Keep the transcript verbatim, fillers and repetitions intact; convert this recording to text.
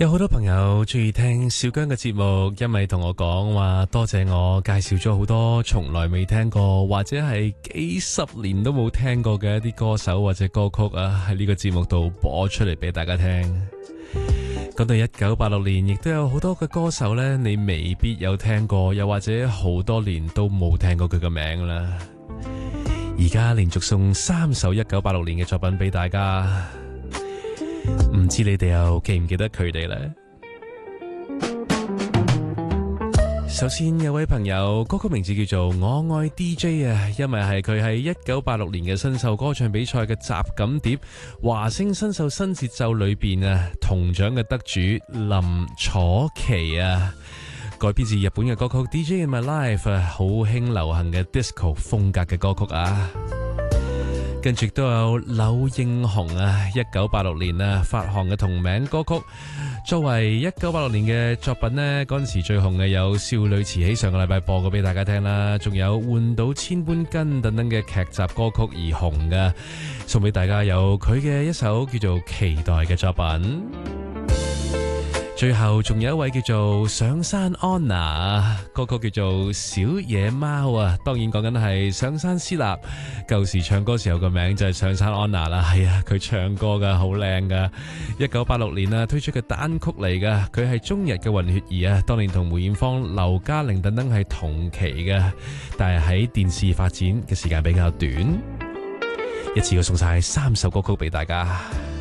有好多朋友中意聽小姜嘅節目，因為同我講話多謝我介紹咗好多從來未聽過或者係幾十年都冇聽過嘅一啲歌手或者歌曲啊，喺呢個節目度播出嚟俾大家聽。講到一九八六年，亦都有好多嘅歌手呢，你未必有聽過，又或者好多年都冇聽過佢嘅名啦。而家連續送三首一九八六年嘅作品俾大家。唔知你哋又記唔記得佢哋呢？首先有位朋友歌曲名字叫做我愛 D J 啊，因為係佢喺一九八六年嘅新秀歌唱比賽嘅集錦碟華星新秀新節奏裏邊啊，銅獎嘅得主林楚琪啊，改編自日本嘅歌曲 D J in My Life 啊，好興流行嘅 disco 風格嘅歌曲啊。跟住都有柳應雄啊，一九八六年啊發行嘅同名歌曲，作為一九八六年嘅作品呢，嗰陣時最紅嘅有《少女慈禧》，上個禮拜播過俾大家聽啦，仲有《換到千般根》等等嘅劇集歌曲而紅嘅，送俾大家有佢嘅一首叫做《期待》嘅作品。最後仲有一位叫做上山安娜，歌曲叫做小野貓啊，當然講緊係上山詩立，舊時唱歌時候個名就係上山安娜啦。係啊，佢唱歌噶好靚噶，一九八六年啊推出嘅單曲嚟噶，佢係中日嘅混血兒啊，當年同梅艷芳、劉嘉玲等等係同期嘅，但係喺電視發展嘅時間比較短。一次過送晒三首歌曲俾大家。